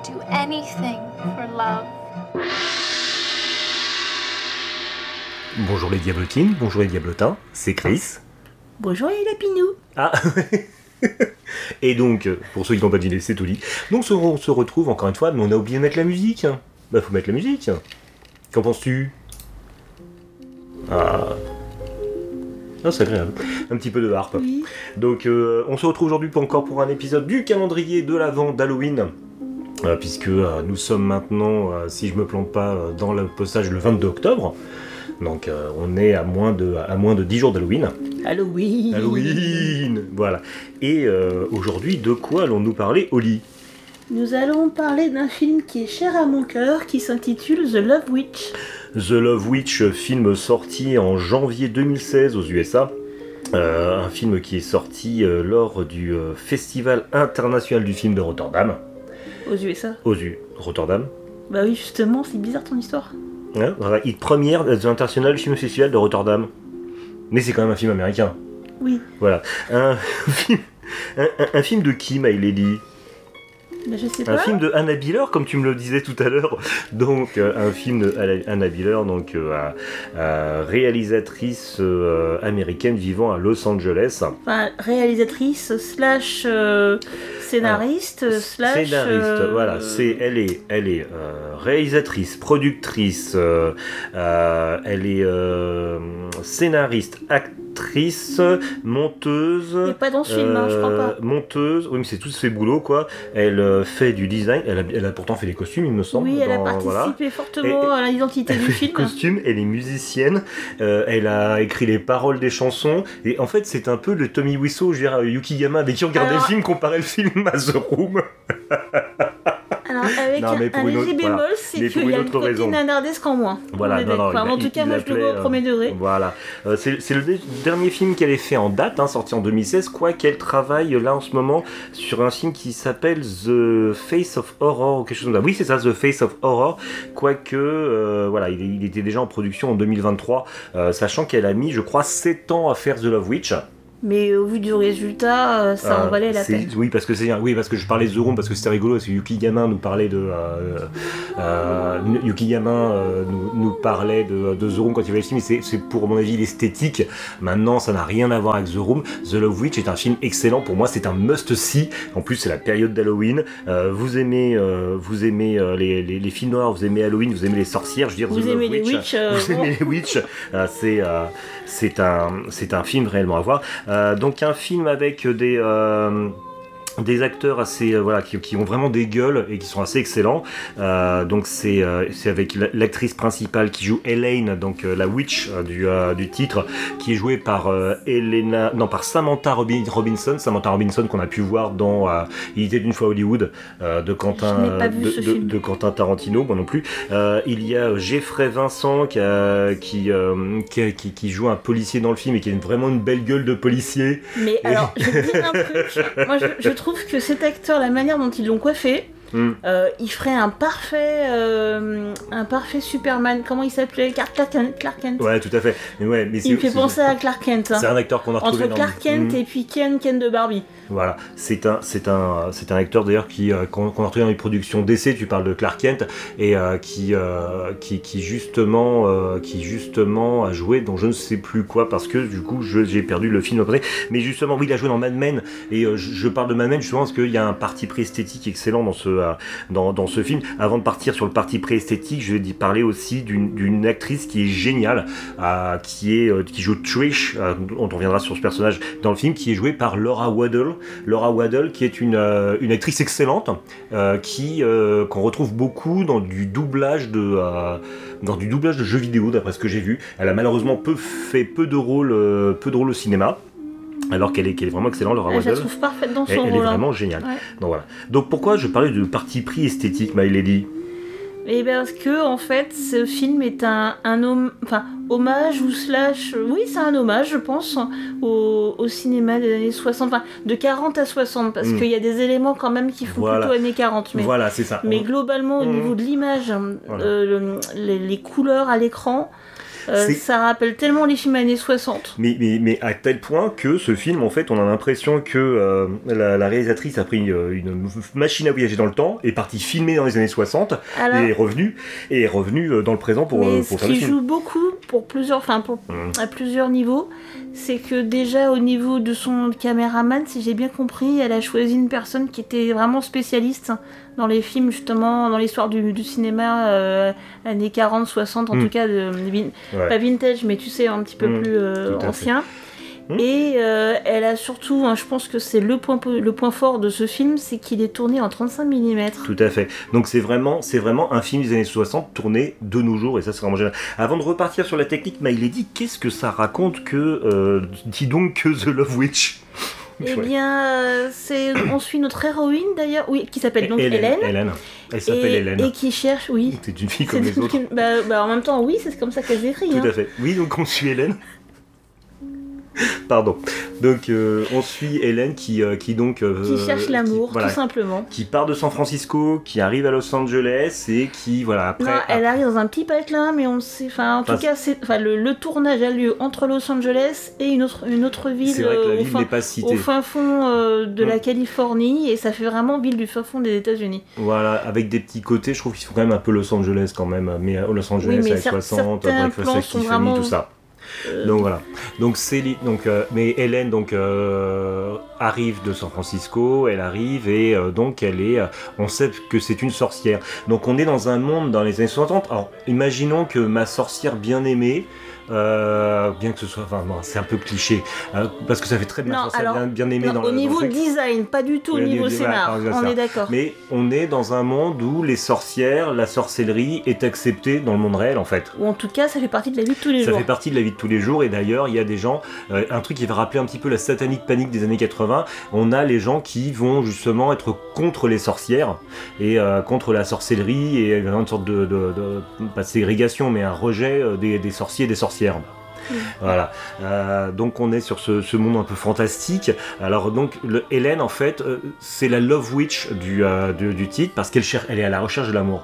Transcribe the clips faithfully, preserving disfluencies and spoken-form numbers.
do anything for love. Bonjour les diablotines, bonjour les diablotins, c'est Chris. Bonjour les lapinous. Ah Et donc, pour ceux qui n'ont pas deviné, c'est Oli. Donc on se retrouve encore une fois, mais on a oublié de mettre la musique. Bah faut mettre la musique. Qu'en penses-tu? Ah... Non, c'est agréable. Un petit peu de harpe. Oui. Donc euh, on se retrouve aujourd'hui pour, encore pour un épisode du calendrier de l'Avent d'Halloween. Euh, puisque euh, nous sommes maintenant, euh, si je me plante pas, euh, dans le postage le vingt-deux octobre. Donc euh, on est à moins de, à moins de dix jours d'Halloween. Halloween. Halloween. Voilà. Et euh, aujourd'hui, de quoi allons-nous parler, Oli? Nous allons parler d'un film qui est cher à mon cœur, qui s'intitule The Love Witch. The Love Witch, film sorti en janvier deux mille seize aux U S A. Euh, un film qui est sorti euh, lors du euh, Festival international du film de Rotterdam. Aux U S A. Aux U Rotterdam. Bah oui, justement, c'est bizarre ton histoire. Hein, voilà, il première de l'International Film Festival de Rotterdam. Mais c'est quand même un film américain. Oui. Voilà. Un film, un, un, un film de qui, My Lady? Bah je sais Un pas. film de Anna Biller, comme tu me le disais tout à l'heure. Donc, euh, un film de Anna Biller, donc euh, euh, réalisatrice euh, américaine vivant à Los Angeles. Enfin, réalisatrice slash euh, scénariste ah, slash. Scénariste, euh, voilà. C'est, elle est, elle est euh, réalisatrice, productrice. Euh, euh, elle est euh, scénariste, actrice, monteuse. Mais pas dans ce film, hein, je crois pas. Monteuse. Oui, mais c'est tout ce boulot, quoi. Elle euh, fait du design. Elle a, elle a pourtant fait des costumes, il me semble. Oui, elle dans, a participé voilà. fortement Et, à l'identité elle du fait film. des costumes, elle est musicienne. Euh, elle a écrit les paroles des chansons. Et en fait, c'est un peu le Tommy Wiseau, je veux dire, Yukiyama, avec qui on regardait Alors... le film, comparait le film à The Room. Alors, avec non, mais un, un léger autre, bémol, voilà. c'est mais qu'il y a le côté raison. nanardesque en moins. Voilà, non, non, enfin, il, en tout il, cas, il moi, je le vois au premier degré. Voilà. Euh, c'est, c'est le dé- dernier film qu'elle ait fait en date, hein, sorti en deux mille seize, quoi qu'elle travaille là en ce moment sur un film qui s'appelle The Face of Horror, ou quelque chose comme ça. Oui, c'est ça, The Face of Horror, quoique, euh, voilà, il, il était déjà en production en deux mille vingt-trois, euh, sachant qu'elle a mis, je crois, sept ans à faire The Love Witch. Mais au vu du résultat, ça en euh, valait la c'est, peine. Oui, parce que c'est, oui, parce que je parlais de The Room parce que c'était rigolo, parce que Yukiyama nous parlait de, euh, euh, Yukiyama euh, nous, nous parlait de, de The Room quand il voyait le film. C'est, c'est pour mon avis l'esthétique. Maintenant, ça n'a rien à voir avec The Room. The Love Witch est un film excellent pour moi. C'est un must-see. En plus, c'est la période d'Halloween. Euh, vous aimez, euh, vous aimez euh, les, les, les films noirs, vous aimez Halloween, vous aimez les sorcières. Je veux dire, vous The aimez Love les Witch. witch, euh, vous bon. aimez les witch. Euh, c'est, euh, c'est un, c'est un film réellement à voir. Euh, donc un film avec des euh, des acteurs assez euh, voilà qui, qui ont vraiment des gueules et qui sont assez excellents. Euh, donc c'est euh, c'est avec l'actrice principale qui joue Elaine, donc euh, la witch euh, du euh, du titre, qui est jouée par euh, Elena non par Samantha Robin, Robinson Samantha Robinson qu'on a pu voir dans euh, Il était une fois Hollywood euh, de Quentin Je n'ai pas vu de, ce de, film. de Quentin Tarantino, moi non plus. Euh, il y a Jeffrey Vincent qui a, qui, euh, qui, qui qui joue un policier dans le film et qui a vraiment une belle gueule de policier. Mais et... alors, je vais te dire un truc. Moi, je, je trouve que cet acteur, la manière dont ils l'ont coiffé, Mm. euh, il ferait un parfait, euh, un parfait Superman. Comment il s'appelait? Clark Kent. Clark Kent. Ouais, tout à fait. Mais ouais, mais il me fait penser à Clark Kent. Hein. C'est un acteur qu'on a retrouvé entre Clark dans... Kent mm. et puis Ken, Ken de Barbie. Voilà, c'est un, c'est un, c'est un acteur d'ailleurs qui, euh, qu'on, qu'on a retrouvé dans les productions D C. Tu parles de Clark Kent et euh, qui, euh, qui, qui justement, euh, qui justement a joué dans je ne sais plus quoi parce que du coup je, j'ai perdu le film après. Mais justement, oui, il a joué dans Mad Men et euh, je, je parle de Mad Men justement parce qu'il y a un parti pris esthétique excellent dans ce, euh, dans, dans ce film. Avant de partir sur le parti pris esthétique, je vais parler aussi d'une, d'une actrice qui est géniale, euh, qui est, euh, qui joue Trish, euh, on reviendra sur ce personnage dans le film, qui est jouée par Laura Waddle. Laura Waddle, qui est une, euh, une actrice excellente, euh, qui, euh, qu'on retrouve beaucoup dans du doublage de, euh, dans du doublage de jeux vidéo, d'après ce que j'ai vu. Elle a malheureusement peu fait peu de rôles, euh, peu de rôles au cinéma. Alors qu'elle est, qu'elle est vraiment excellente, Laura Waddle. Je la trouve parfaite dans son elle, rôle. elle est vraiment géniale. Ouais. Donc voilà. Donc pourquoi je parlais de parti pris esthétique, My Lady? Et parce que en fait, ce film est un, un hom- enfin, hommage ou slash, oui, c'est un hommage, je pense, au, au cinéma des années soixante, enfin, de quarante à soixante, parce Mm. qu'il y a des éléments quand même qui font Voilà. plutôt années quarante. Mais, Voilà, c'est ça. mais On- globalement, au Mm. niveau de l'image, Voilà. euh, le- les, les couleurs à l'écran. Euh, C'est- ça rappelle tellement les films années soixante. Mais, mais, mais à tel point que ce film, en fait, on a l'impression que euh, la, la réalisatrice a pris euh, une machine à voyager dans le temps, est partie filmer dans les années soixante, Alors, et est revenue, et est revenue euh, dans le présent pour, mais euh, ce pour faire le qui film. joue beaucoup pour plusieurs, enfin pour Mmh. à plusieurs niveaux, c'est que déjà au niveau de son caméraman, si j'ai bien compris, elle a choisi une personne qui était vraiment spécialiste dans les films, justement, dans l'histoire du, du cinéma euh, années quarante, soixante, en Mm. tout cas, de, vin- Ouais. pas vintage, mais tu sais, un petit peu Mm, plus euh, tout à ancien. Mm. Et euh, elle a surtout, hein, je pense que c'est le point, po- le point fort de ce film, c'est qu'il est tourné en trente-cinq millimètres. Tout à fait. Donc c'est vraiment, c'est vraiment un film des années soixante tourné de nos jours, et ça c'est vraiment génial. Avant de repartir sur la technique, Maïlady, qu'est-ce que ça raconte que, euh, dis donc, que The Love Witch? Eh Ouais. bien, euh, c'est, on suit notre héroïne d'ailleurs, oui, qui s'appelle donc Hélène. Hélène. Elle s'appelle et, Hélène. et qui cherche, oui. C'est une fille comme C'est les autres. une- bah, bah, en même temps, oui, c'est comme ça qu'elle s'écrit. Tout Hein. à fait. Oui, donc on suit Hélène. Pardon. Donc euh, on suit Hélène qui, euh, qui donc... euh, Qui cherche qui- l'amour, voilà, tout simplement. qui part de San Francisco, qui arrive à Los Angeles et qui, voilà, après... Non, elle arrive dans un petit patelin, mais on sait. Enfin, en tout Enfin, cas, c'est, enfin, le, le tournage a lieu entre Los Angeles et une autre, une autre ville, c'est vrai que la euh, au, ville fin, n'est pas citée. au fin fond euh, de Mm. la Californie, et ça fait vraiment ville du fin fond des États-Unis. Voilà, avec des petits côtés, je trouve qu'ils sont quand même un peu Los Angeles quand même, mais euh, Los Angeles Oui, mais avec cer- soixante, certains Breakfast plans avec sont Tiffany, vraiment- tout ça. Euh, Donc voilà. Donc c'est li- donc euh, mais Hélène donc euh, arrive de San Francisco, elle arrive et euh, donc elle est, euh, on sait que c'est une sorcière. Donc on est dans un monde dans les années soixante. Alors imaginons que ma sorcière bien aimée. Euh, bien que ce soit, enfin, non, c'est un peu cliché, euh, parce que ça fait très bien, Non, sorcière alors, bien, bien aimée non, dans au le, dans le niveau truc. design, pas du tout au Oui, niveau oui, oui, scénar, voilà, on ça. est d'accord. Mais on est dans un monde où les sorcières, la sorcellerie est acceptée dans le monde réel en fait. Ou en tout cas, ça fait partie de la vie de tous les Ça jours. fait partie de la vie de tous les jours et d'ailleurs il y a des gens, euh, un truc qui va rappeler un petit peu la satanique panique des années quatre-vingts, on a les gens qui vont justement être contre les sorcières et euh, contre la sorcellerie et une sorte de, de, de pas de ségrégation mais un rejet euh, des, des sorciers et des sorcières. Mm. Voilà, euh, donc on est sur ce, ce monde un peu fantastique. Alors donc le, Hélène en fait euh, c'est la Love Witch du, euh, du, du titre parce qu'elle cherche, elle est à la recherche de l'amour.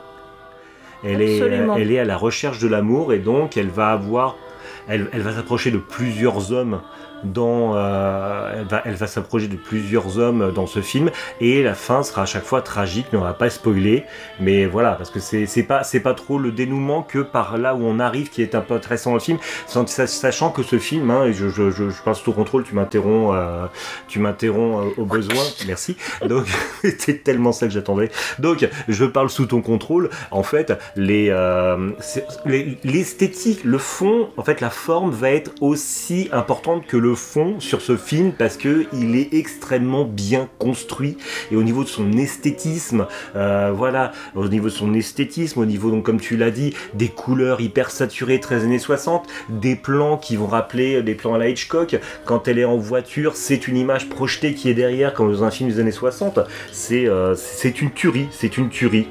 Elle est, Absolument. elle est à la recherche de l'amour et donc elle va avoir, elle, elle va s'approcher de plusieurs hommes dans, euh, elle va, elle va s'approcher de plusieurs hommes dans ce film et la fin sera à chaque fois tragique, mais on va pas spoiler. Mais voilà, parce que c'est, c'est pas, c'est pas trop le dénouement que par là où on arrive qui est un peu intéressant dans le film, sachant que ce film, hein, et je, je, je, je passe tout contrôle, tu m'interromps, euh, tu m'interromps euh, au besoin, merci. Donc c'était tellement ça que j'attendais. Donc je parle sous ton contrôle. En fait, les, euh, c'est- les, l'esthétique, le fond, en fait, la forme va être aussi importante que le fond sur ce film parce que il est extrêmement bien construit et au niveau de son esthétisme, euh, voilà, au niveau de son esthétisme, au niveau donc comme tu l'as dit, des couleurs hyper saturées très années soixante, des plans qui vont rappeler des plans à la Hitchcock. Quand elle est en voiture, c'est une image projetée qui est derrière comme dans un film des années soixante. C'est euh, c'est une tuerie, c'est une tuerie.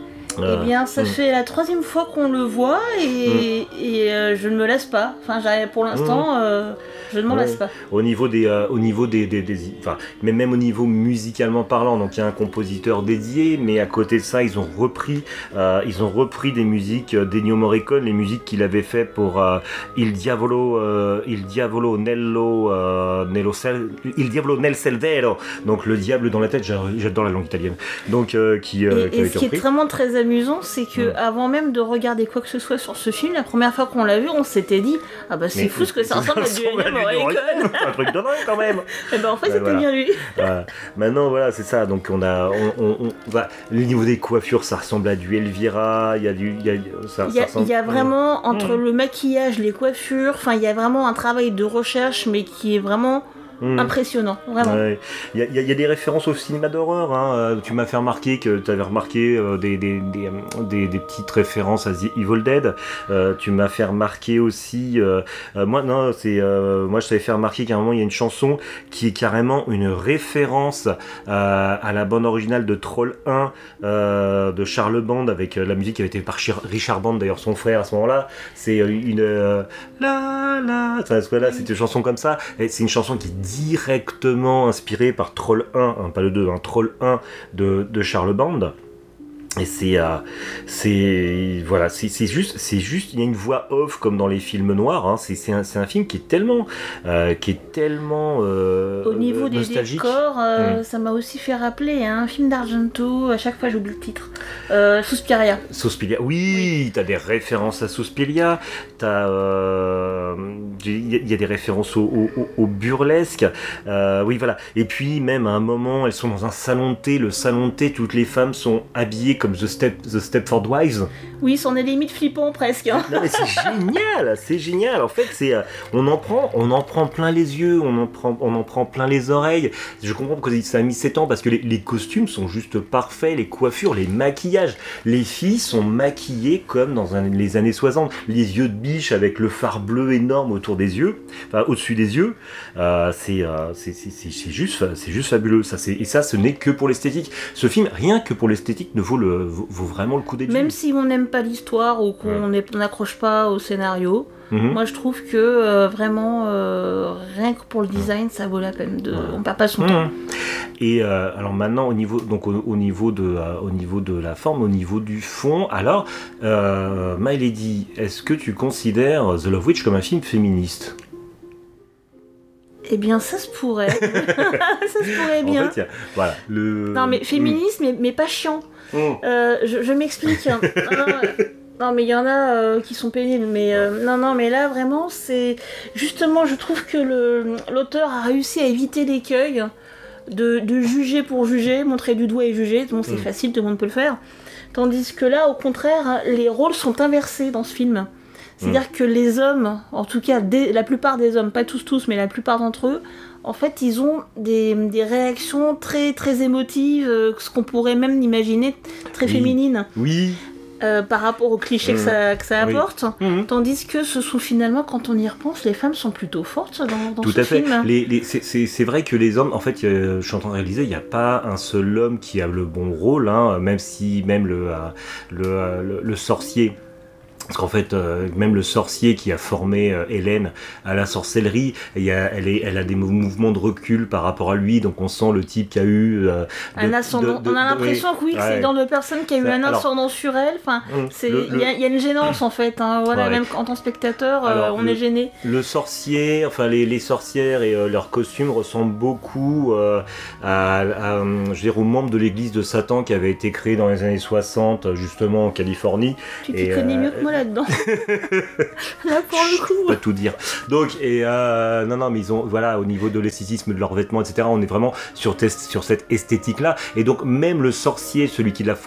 Eh bien, ça mm. fait la troisième fois qu'on le voit et, et euh, je ne me lasse pas. Enfin, j'arrive- pour l'instant, euh, je ne m'en Ouais. lasse pas. Au niveau des, euh, au niveau des, des, des- enfin, mais même au niveau musicalement parlant, donc il y a un compositeur dédié, mais à côté de ça, ils ont repris, euh, ils ont repris des musiques euh, d'Ennio Morricone, les musiques qu'il avait fait pour euh, Il Diavolo, euh, Il Diavolo Nello, euh, Nello Sel- Il Diavolo nel Cervello, donc le diable dans la tête. j'a- J'adore la langue italienne, donc euh, qui, euh, Et, qui et avait ce été qui est repris. vraiment très amusant, c'est que Mm. avant même de regarder quoi que ce soit sur ce film, la première fois qu'on l'a vu, on s'était dit ah bah c'est Mais- fou ce que ça ressemble à du ressemble Ennio du Morricone. C'est un truc de dingue quand même. Et ben en fait Ouais, c'était voilà. bien lui. Voilà. Maintenant voilà c'est ça, donc on a on, on, on- bah, le niveau des coiffures ça ressemble à du Elvira, il y a du il y a, ça, Il y a, ça ressemble- il y a vraiment entre Mm. le maquillage, les coiffures, enfin il y a vraiment un travail de recherche mais qui est vraiment Mm. impressionnant, vraiment. Ouais. Il y, a- il y a- il y a des références au cinéma d'horreur. Hein. Euh, Tu m'as fait remarquer que tu avais remarqué euh, des, des, des, euh, des- des petites références à The Evil Dead. Euh, tu m'as fait remarquer aussi. Euh, euh, moi, non, c'est euh, moi, je t'avais fait remarquer qu'à un moment il y a une chanson qui est carrément une référence euh, à la bande originale de Troll un euh, de Charles Band avec euh, la musique qui avait été par Chir- Richard Band, d'ailleurs son frère à ce moment-là. C'est euh, une euh, la la. Enfin, ce que là, c'est une chanson comme ça. Et c'est une chanson qui est directement inspiré par Troll un, hein, pas le deux, hein, Troll un de, de Charles Band. Et c'est, euh, c'est, voilà, c'est, c'est juste, c'est juste, il y a une voix off comme dans les films noirs. Hein, c'est, c'est, un, c'est un film qui est tellement, euh, qui est tellement euh, Au niveau des nostalgique. décors, euh, Mm. ça m'a aussi fait rappeler hein, un film d'Argento. À chaque fois, j'oublie le titre. Euh, Suspiria. Suspiria, oui, oui. T'as des références à Suspiria. T'as, il euh, y, y a des références au, au, au, au burlesque. Euh, oui, voilà. Et puis même à un moment, elles sont dans un salon de thé. Le salon de thé, toutes les femmes sont habillées comme The, Step, The Stepford Wives. Oui, c'en est limite flippant presque. Hein. Non mais c'est génial, c'est génial. En fait, c'est, euh, on en prend, on en prend plein les yeux, on en prend, on en prend plein les oreilles. Je comprends pourquoi ça a mis sept ans parce que les, les costumes sont juste parfaits, les coiffures, les maquillages. Les filles sont maquillées comme dans un, les années soixante, les yeux de biche avec le fard bleu énorme autour des yeux, enfin au-dessus des yeux. Euh, c'est, euh, c'est, c'est, c'est, c'est juste, c'est juste fabuleux. Ça, c'est, et ça, ce n'est que pour l'esthétique. Ce film, rien que pour l'esthétique, ne vaut le, vaut, vaut vraiment le coup des Même si on n'aime pas l'histoire ou qu'on ouais. n'accroche pas au scénario, mm-hmm. moi je trouve que euh, vraiment euh, rien que pour le design ça vaut la peine de... ouais. On perd pas son mm-hmm. temps. Et euh, alors maintenant au niveau donc au, au niveau de euh, au niveau de la forme, au niveau du fond, alors euh, My Lady, est-ce que tu considères The Love Witch comme un film féministe? Eh bien, ça se pourrait. ça se pourrait bien. En fait, y a, voilà, le... Non, mais féminisme, mm. mais, mais pas chiant. Mm. Euh, je, je m'explique. Hein. Non, mais il y en a euh, qui sont pénibles. Mais euh, non, non, mais là, vraiment, c'est... Justement, je trouve que le, l'auteur a réussi à éviter l'écueil de, de juger pour juger, montrer du doigt et juger. Bon, c'est mm. facile, tout le monde peut le faire. Tandis que là, au contraire, les rôles sont inversés dans ce film. C'est-à-dire mmh. que les hommes, en tout cas des, la plupart des hommes, pas tous tous, mais la plupart d'entre eux, en fait, ils ont des, des réactions très très émotives, euh, ce qu'on pourrait même imaginer très oui. féminines. Oui. Euh, par rapport aux clichés mmh. que ça, que ça apporte, oui. mmh. tandis que ce sont finalement, quand on y repense, les femmes sont plutôt fortes dans, dans Tout ce à fait. film. Les, les, c'est, c'est, c'est vrai que les hommes, en fait, euh, je suis en train de réaliser, il n'y a pas un seul homme qui a le bon rôle, hein, même si même le, euh, le, euh, le, le sorcier. Parce qu'en fait, euh, même le sorcier qui a formé euh, Hélène à la sorcellerie, il y a, elle, est, elle a des mouvements de recul par rapport à lui, donc on sent le type qui a eu... Euh, de, un ascendant. De, de, on a l'impression de, oui, que oui, ouais. c'est dans le personne qui a eu ça, un ascendant alors, sur elle. Enfin, il y, y a une gênance en fait. Hein, voilà, ouais. Même en tant que spectateur, alors, euh, on le, est gêné. Le sorcier, enfin les, les sorcières et euh, leurs costumes ressemblent beaucoup euh, à, à, je veux dire, aux membres de l'église de Satan qui avait été créée dans les années soixante, justement en Californie. Tu t'y connais euh, mieux que moi là-dedans. Là pour le coup. Pas tout dire. Donc et euh, non non mais ils ont voilà au niveau de l'esthétisme de leurs vêtements et cetera. On est vraiment sur test, sur cette esthétique là et donc même le sorcier, celui qui l'a